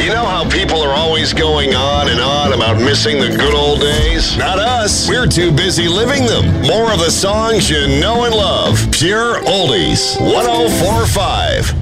You know how people are always going on and on about missing the good old days? Not us. We're too busy living them. More of the songs you know and love. Pure Oldies. 104.5.